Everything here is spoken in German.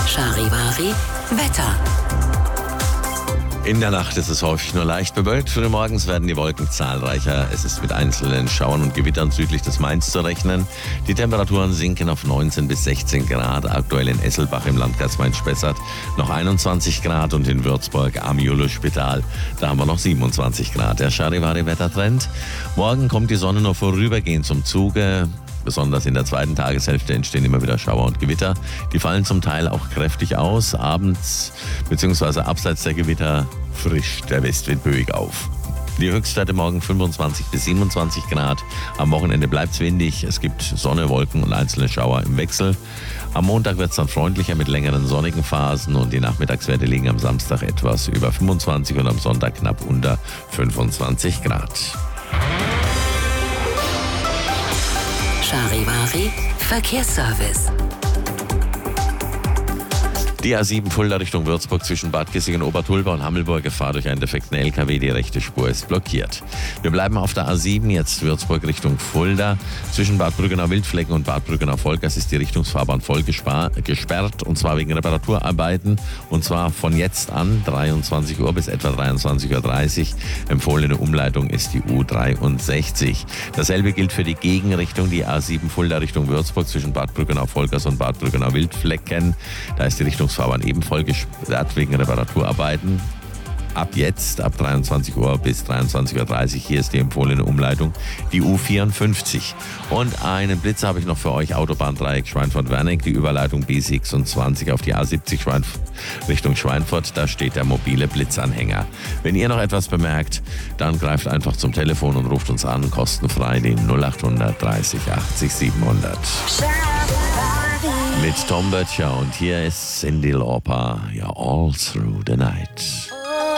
Charivari Wetter. In der Nacht ist es häufig nur leicht bewölkt. Frühmorgens werden die Wolken zahlreicher. Es ist mit einzelnen Schauern und Gewittern südlich des Mains zu rechnen. Die Temperaturen sinken auf 19 bis 16 Grad. Aktuell in Esselbach im Landkreis Main-Spessart noch 21 Grad und in Würzburg am Julu-Spital, da haben wir noch 27 Grad. Der Charivari-Wettertrend. Morgen kommt die Sonne nur vorübergehend zum Zuge. Besonders in der zweiten Tageshälfte entstehen immer wieder Schauer und Gewitter. Die fallen zum Teil auch kräftig aus. Abends bzw. abseits der Gewitter frischt der Westwind böig auf. Die Höchstwerte morgen 25 bis 27 Grad. Am Wochenende bleibt es windig. Es gibt Sonne, Wolken und einzelne Schauer im Wechsel. Am Montag wird es dann freundlicher mit längeren sonnigen Phasen und die Nachmittagswerte liegen am Samstag etwas über 25 und am Sonntag knapp unter 25 Grad. Charivari Verkehrsservice. Die A7 Fulda Richtung Würzburg zwischen Bad Kissingen, Obertulba und Hammelburg Gefahr durch einen defekten LKW. Die rechte Spur ist blockiert. Wir bleiben auf der A7, jetzt Würzburg Richtung Fulda. Zwischen Bad Brüggenau-Wildflecken und Bad Brüggenau-Volkers ist die Richtungsfahrbahn voll gesperrt, und zwar wegen Reparaturarbeiten. Und zwar von jetzt an 23 Uhr bis etwa 23.30 Uhr. Empfohlene Umleitung ist die U63. Dasselbe gilt für die Gegenrichtung, die A7 Fulda Richtung Würzburg zwischen Bad Brüggenau-Volkers und Bad Brüggenau-Wildflecken. Da ist die Richtungsfahrbahn eben voll gesperrt wegen Reparaturarbeiten. Ab jetzt, ab 23 Uhr bis 23.30 Uhr, hier ist die empfohlene Umleitung, die U54. Und einen Blitz habe ich noch für euch, Autobahndreieck Schweinfurt-Wernig, die Überleitung B26 auf die A70 Richtung Schweinfurt, da steht der mobile Blitzanhänger. Wenn ihr noch etwas bemerkt, dann greift einfach zum Telefon und ruft uns an, kostenfrei den 0800 30 80 700. Mit Tom Böttcher und hier ist Cyndi Lauper, ja, All Through the Night.